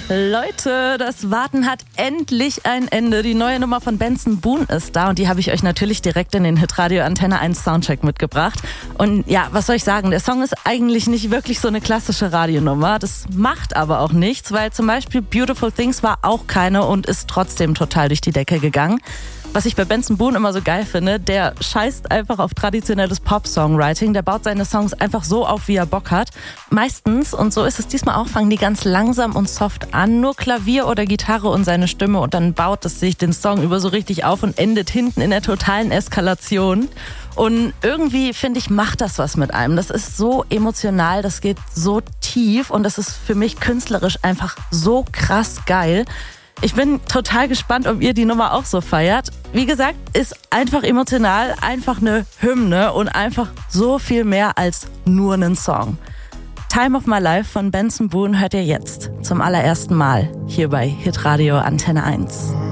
Leute, das Warten hat endlich ein Ende. Die neue Nummer von Benson Boone ist da und die habe ich euch natürlich direkt in den Hitradio Antenne 1 Soundcheck mitgebracht. Und ja, was soll ich sagen, der Song ist eigentlich nicht wirklich so eine klassische Radionummer. Das macht aber auch nichts, weil zum Beispiel Beautiful Things war auch keine und ist trotzdem total durch die Decke gegangen. Was ich bei Benson Boone immer so geil finde, der scheißt einfach auf traditionelles Pop-Songwriting. Der baut seine Songs einfach so auf, wie er Bock hat. Meistens, und so ist es diesmal auch, fangen die ganz langsam und soft an. Nur Klavier oder Gitarre und seine Stimme und dann baut es sich den Song über so richtig auf und endet hinten in der totalen Eskalation. Und irgendwie, finde ich, macht das was mit einem. Das ist so emotional, das geht so tief und das ist für mich künstlerisch einfach so krass geil. Ich bin total gespannt, ob ihr die Nummer auch so feiert. Wie gesagt, ist einfach emotional, einfach eine Hymne und einfach so viel mehr als nur einen Song. Time of My Life von Benson Boone hört ihr jetzt zum allerersten Mal hier bei Hitradio Antenne 1.